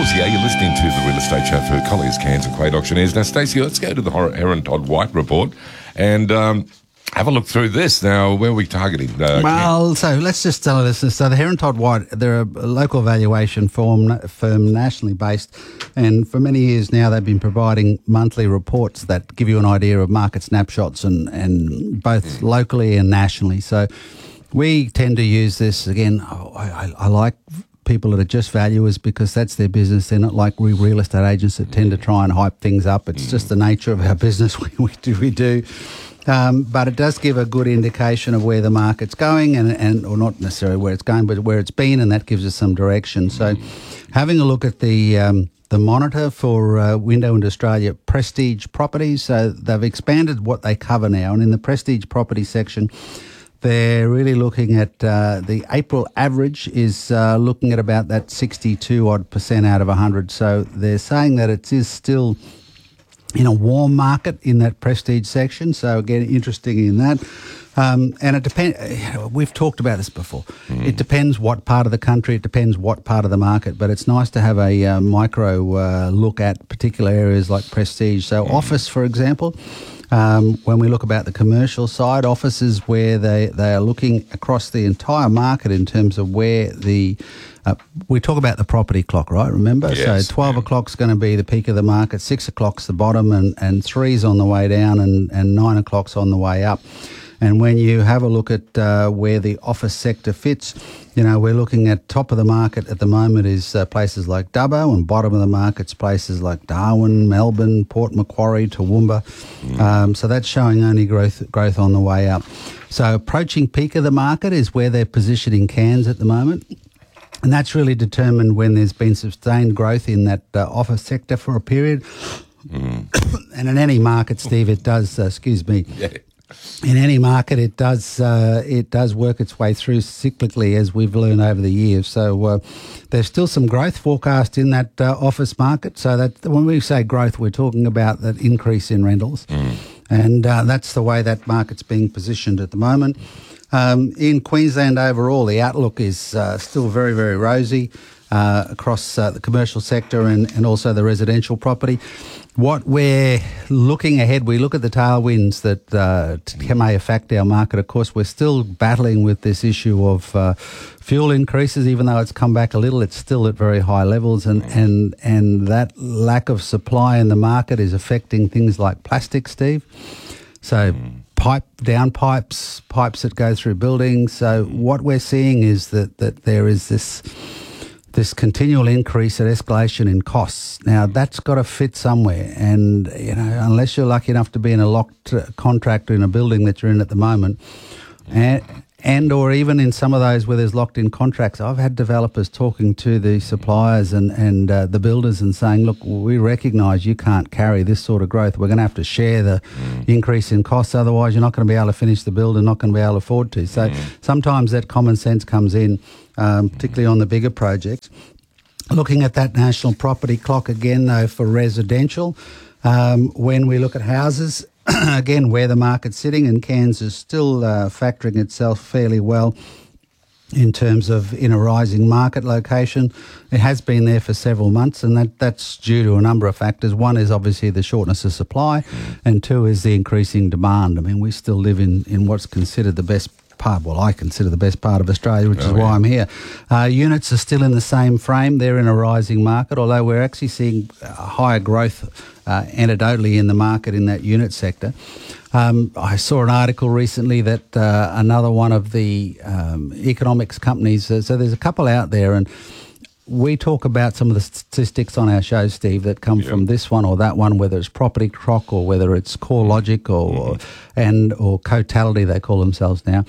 Horsey, you're listening to the Real Estate Show for Colliers, Cairns and Quade Auctioneers. Now, Stacey, let's go to the Heron Todd White report and have a look through this. Now, where are we targeting? So let's just tell our listeners. So the Heron Todd White, they're a local valuation firm nationally based, and for many years now they've been providing monthly reports that give you an idea of market snapshots and both locally and nationally. So we tend to use this, again, I like people that are just valuers because that's their business. They're not like real estate agents that tend to try and hype things up. It's just the nature of our business we do. But it does give a good indication of where the market's going and or not necessarily where it's going, but where it's been, and that gives us some direction. So having a look at the monitor for Window into Australia Prestige Properties, so they've expanded what they cover now, and in the Prestige Property section, they're really looking at the April average is looking at about that 62% out of 100. So they're saying that it is still in a warm market in that prestige section. So again, interesting in that. And it depends. We've talked about this before. It depends what part of the country. It depends what part of the market. But it's nice to have a micro look at particular areas like prestige. So office, for example. When we look about the commercial side, offices where they are looking across the entire market in terms of where we talk about the property clock, right? Remember? Yes, so 12 o'clock's going to be the peak of the market, 6 o'clock's the bottom, and 3's on the way down, and 9 o'clock's on the way up. And when you have a look at where the office sector fits, we're looking at top of the market at the moment is places like Dubbo, and bottom of the market's places like Darwin, Melbourne, Port Macquarie, Toowoomba. So that's showing only growth on the way up. So approaching peak of the market is where they're positioning Cairns at the moment. And that's really determined when there's been sustained growth in that office sector for a period. And in any market, Steve, it does, in any market, it does work its way through cyclically, as we've learned over the years. So there's still some growth forecast in that office market. So that when we say growth, we're talking about that increase in rentals. And that's the way that market's being positioned at the moment. In Queensland overall, the outlook is still very, very rosy across the commercial sector and also the residential property. What we're looking ahead, we look at the tailwinds that may affect our market. Of course, we're still battling with this issue of fuel increases. Even though it's come back a little, it's still at very high levels, and that lack of supply in the market is affecting things like plastic, Steve. So pipes that go through buildings. So what we're seeing is that there is this continual increase at escalation in costs. Now, that's got to fit somewhere. And, unless you're lucky enough to be in a locked contract in a building that you're in at the moment, and or even in some of those where there's locked-in contracts, I've had developers talking to the suppliers and the builders and saying, look, we recognise you can't carry this sort of growth. We're going to have to share the increase in costs. Otherwise, you're not going to be able to finish the build and not going to be able to afford to. So sometimes that common sense comes in, particularly on the bigger projects. Looking at that national property clock again, though, for residential, when we look at houses, again, where the market's sitting, and Cairns is still factoring itself fairly well in terms of in a rising market location. It has been there for several months, and that's due to a number of factors. One is obviously the shortness of supply, and two is the increasing demand. I mean, we still live in what's considered the best part, well, I consider the best part of Australia, which is why I'm here. Units are still in the same frame. They're in a rising market, although we're actually seeing higher growth anecdotally in the market in that unit sector. I saw an article recently that another one of the economics companies, so there's a couple out there, and we talk about some of the statistics on our show, Steve, that come from this one or that one, whether it's Property Clock or whether it's CoreLogic or Cotality, they call themselves now.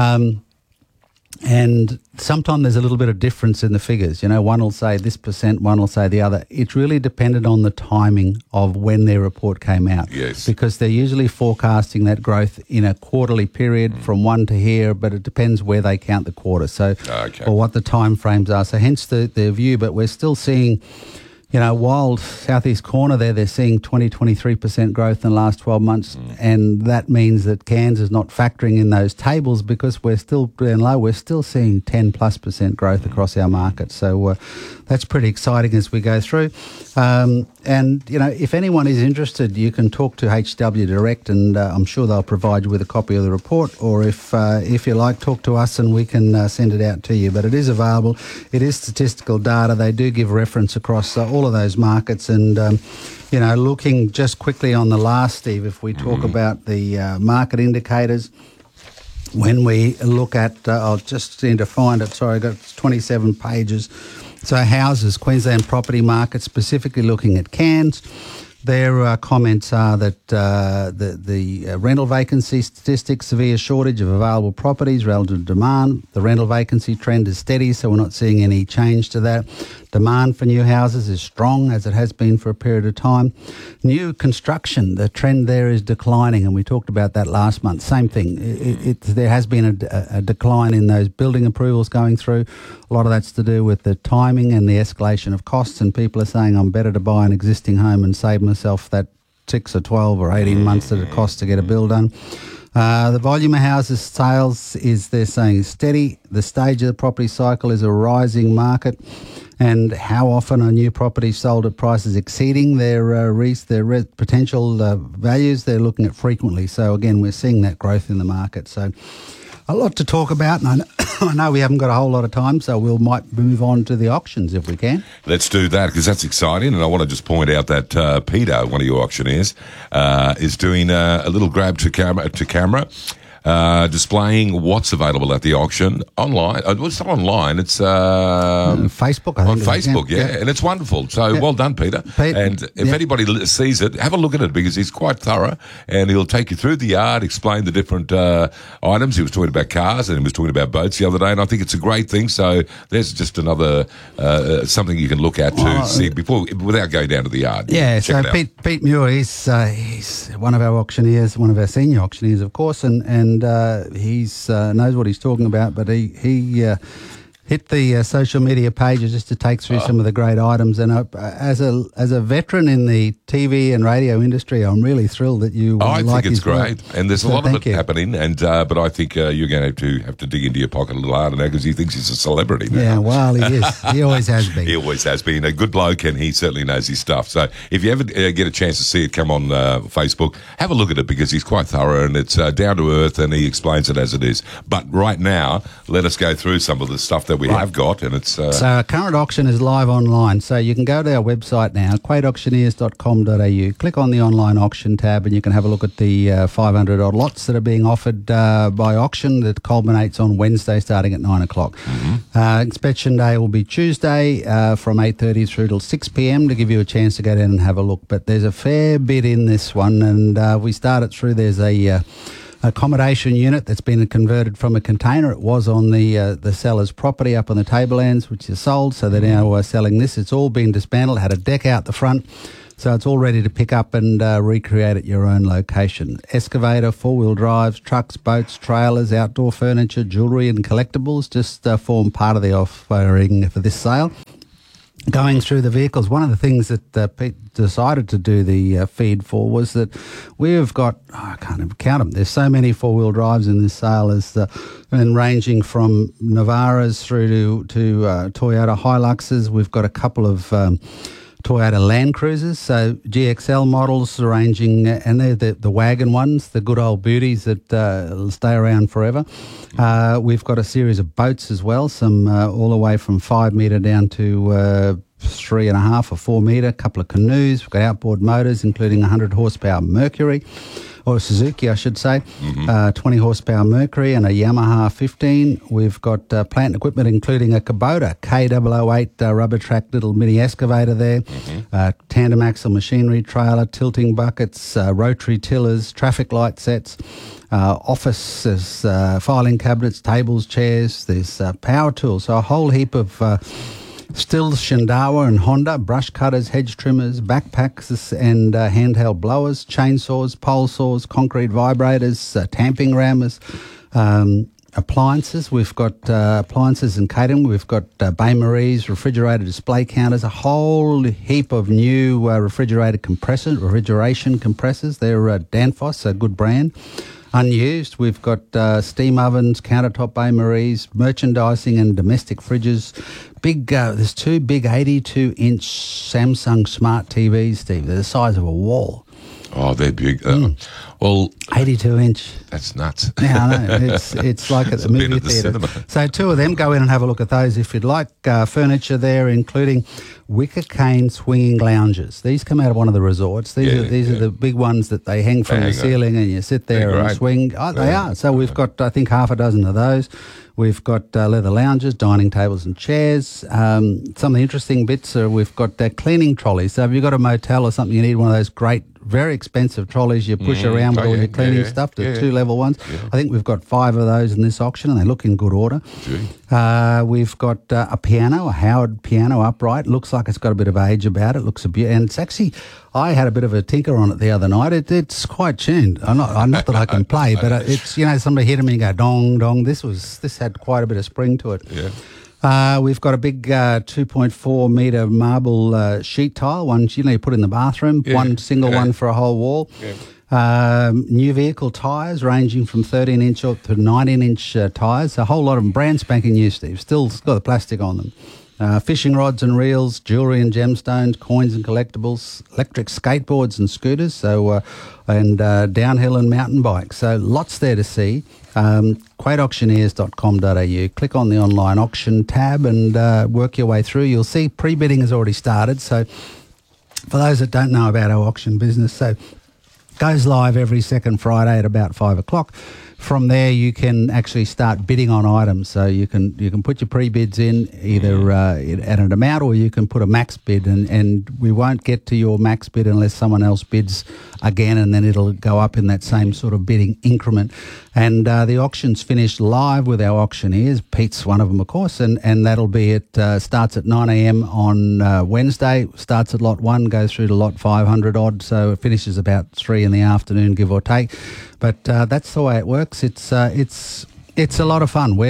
And sometimes there's a little bit of difference in the figures. One will say this percent, one will say the other. It's really dependent on the timing of when their report came out. Yes. Because they're usually forecasting that growth in a quarterly period from one to here, but it depends where they count the quarter. So, or what the time frames are. So hence the view, but we're still seeing Wild southeast corner there, they're seeing 23% growth in the last 12 months, and that means that Cairns is not factoring in those tables because we're still seeing 10+% growth across our market. So that's pretty exciting as we go through. If anyone is interested, you can talk to HW Direct, and I'm sure they'll provide you with a copy of the report, or if you like, talk to us and we can send it out to you. But it is available. It is statistical data. They do give reference across all of those markets, and looking just quickly on the last, Steve, if we talk about the market indicators, when we look at, I'll just need to find it, sorry, I've got 27 pages. So houses, Queensland property market, specifically looking at Cairns. Their comments are that the rental vacancy statistics, severe shortage of available properties relative to demand. The rental vacancy trend is steady, so we're not seeing any change to that. Demand for new houses is strong, as it has been for a period of time. New construction, the trend there is declining, and we talked about that last month. Same thing. There has been a decline in those building approvals going through. A lot of that's to do with the timing and the escalation of costs, and people are saying, I'm better to buy an existing home and save myself that 6 or 12 or 18 months that it costs to get a bill done. The volume of houses sales they're saying, is steady. The stage of the property cycle is a rising market. And how often are new properties sold at prices exceeding their potential values? They're looking at frequently. So, again, we're seeing that growth in the market. So a lot to talk about, and I know we haven't got a whole lot of time, so might move on to the auctions if we can. Let's do that, because that's exciting, and I want to just point out that Peter, one of your auctioneers, is doing a little grab to camera. Displaying what's available at the auction online. It's not online. It's Facebook. I think on Facebook, yeah, and it's wonderful. So well done, Peter. And if anybody sees it, have a look at it, because he's quite thorough, and he'll take you through the yard, explain the different items. He was talking about cars and he was talking about boats the other day, and I think it's a great thing. So there's just another something you can look at to see without going down to the yard. Yeah. So Pete Muir, he's one of our auctioneers, one of our senior auctioneers, of course, and he's knows what he's talking about, but he hit the social media pages just to take through some of the great items. And as a veteran in the TV and radio industry, I'm really thrilled that you I like think it's great, work. and there's a lot of it happening. And but I think you're going to have to dig into your pocket a little harder now, because he thinks he's a celebrity now. Yeah, well, he is. He always has been. He always has been a good bloke, and he certainly knows his stuff. So if you ever get a chance to see it come on Facebook, have a look at it, because he's quite thorough, and it's down to earth, and he explains it as it is. But right now, let us go through some of the stuff that we have got, and it's so our current auction is live online, so you can go to our website now, quadeauctioneers.com.au, click on the online auction tab, and you can have a look at the 500 odd lots that are being offered by auction that culminates on Wednesday starting at 9 o'clock. Inspection day will be Tuesday from 8:30 through till 6 p.m. to give you a chance to go down and have a look. But there's a fair bit in this one, and we started through, there's a accommodation unit that's been converted from a container. It was on the seller's property up on the Tablelands, which is sold, so they're now selling this. It's all been dismantled, had a deck out the front, so it's all ready to pick up and recreate at your own location. Excavator, four-wheel drives, trucks, boats, trailers, outdoor furniture, jewellery and collectibles just form part of the offering for this sale. Going through the vehicles, one of the things that Pete decided to do the feed for was that we've got, I can't even count them, there's so many four-wheel drives in this sale, and ranging from Navaras through to Toyota Hiluxes. We've got a couple of Toyota Land Cruisers, so GXL models ranging, and they're the wagon ones, the good old beauties that stay around forever. We've got a series of boats as well, some all the way from 5 metre down to 3.5 or 4 metre, a couple of canoes. We've got outboard motors, including 100 horsepower Mercury, or Suzuki, I should say, 20 horsepower Mercury and a Yamaha 15. We've got plant equipment, including a Kubota K008 rubber track little mini excavator there, tandem axle machinery trailer, tilting buckets, rotary tillers, traffic light sets, offices, filing cabinets, tables, chairs. There's power tools, so a whole heap of Stills, Shindawa and Honda, brush cutters, hedge trimmers, backpacks and handheld blowers, chainsaws, pole saws, concrete vibrators, tamping rammers, Appliances. We've got appliances in catering. We've got Bain Marie's refrigerated display counters, a whole heap of new refrigeration compressors. They're Danfoss, a good brand. Unused. We've got steam ovens, countertop Bain Marie's, merchandising and domestic fridges. There's 2 big 82-inch Samsung smart TVs, Steve. They're the size of a wall. Oh, they're big. Well, 82-inch. That's nuts. Yeah, I know. It's like at the movie theatre. So 2 of them, go in and have a look at those if you'd like. Furniture there, including wicker cane swinging lounges. These come out of one of the resorts. These are the big ones that they hang from the ceiling and you sit there and swing. Oh, they are. So we've got, I think, half a dozen of those. We've got leather lounges, dining tables and chairs. Some of the interesting bits are we've got cleaning trolleys. So if you've got a motel or something, you need one of those great, very expensive trolleys you push around with all your cleaning stuff, the 2-level ones. Yeah. I think we've got 5 of those in this auction and they look in good order. We've got a piano, a Howard piano upright. Looks like it's got a bit of age about it. Looks and it's actually, I had a bit of a tinker on it the other night. It's quite tuned. Not that I can play, but it's, somebody hit me and go dong, dong. This had quite a bit of spring to it. Yeah. We've got a big 2.4 metre marble sheet tile, one you put in the bathroom, one single one for a whole wall. Yeah. New vehicle tyres ranging from 13-inch up to 19-inch tyres. A whole lot of them brand spanking new, Steve. Still got the plastic on them. Fishing rods and reels, jewellery and gemstones, coins and collectibles, electric skateboards and scooters, and downhill and mountain bikes. So lots there to see. QuadeAuctioneers.com.au. Click on the online auction tab and work your way through. You'll see pre-bidding has already started. So for those that don't know about our auction business, so goes live every second Friday at about 5 o'clock. From there, you can actually start bidding on items. So you can put your pre-bids in either at an amount, or you can put a max bid, and we won't get to your max bid unless someone else bids again, and then it'll go up in that same sort of bidding increment. And the auction's finished live with our auctioneers. Pete's one of them, of course, and that'll be starts at 9 a.m. on Wednesday. Starts at lot 1, goes through to lot 500 odd, so it finishes about 3 in the afternoon, give or take. But that's the way it works. It's a lot of fun.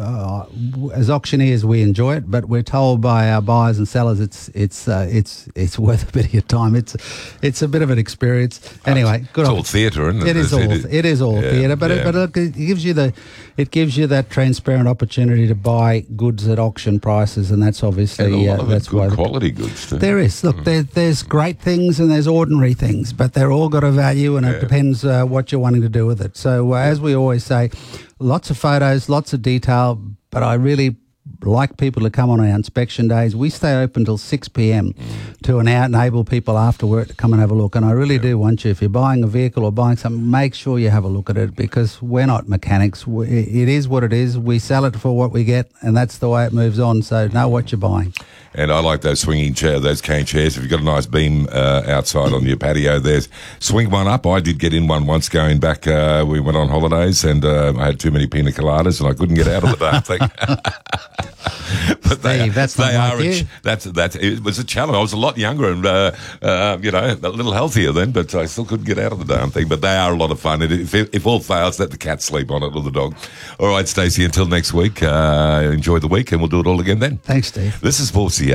As auctioneers, we enjoy it, but we're told by our buyers and sellers it's worth a bit of your time. It's a bit of an experience. Anyway, good. It's all theatre, isn't it? It is all theatre, but it gives you that transparent opportunity to buy goods at auction prices, and that's obviously that's good quality goods too. There is. Look, there's great things and there's ordinary things, but they're all got a value, and it depends what you're wanting to do with it. So as we always say, lots of photos, lots of detail, but I really like people to come on our inspection days. We stay open till 6 p.m. to enable people after work to come and have a look. And I really do want you, if you're buying a vehicle or buying something, make sure you have a look at it, because we're not mechanics. It is what it is. We sell it for what we get, and that's the way it moves on. So know what you're buying. And I like those swinging chairs, those cane chairs. If you've got a nice beam outside on your patio, swing one up. I did get in one once going back. We went on holidays, and I had too many pina coladas, and I couldn't get out of the damn thing. But Steve, it was a challenge. I was a lot younger and a little healthier then, but I still couldn't get out of the damn thing. But they are a lot of fun. If all fails, let the cat sleep on it or the dog. All right, Stacey, until next week, enjoy the week, and we'll do it all again then. Thanks, Steve. This is Paul C.